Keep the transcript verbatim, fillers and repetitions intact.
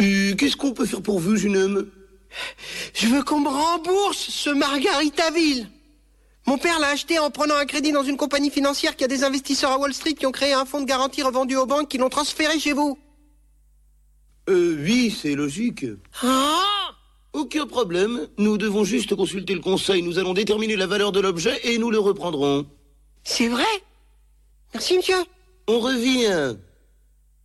Euh, qu'est-ce qu'on peut faire pour vous, jeune homme? Je veux qu'on me rembourse ce Margaritaville. Mon père l'a acheté en prenant un crédit dans une compagnie financière qui a des investisseurs à Wall Street qui ont créé un fonds de garantie revendu aux banques qui l'ont transféré chez vous. Euh, oui, c'est logique. Ah! Aucun problème. Nous devons juste consulter le conseil. Nous allons déterminer la valeur de l'objet et nous le reprendrons. C'est vrai? Merci, monsieur. On revient.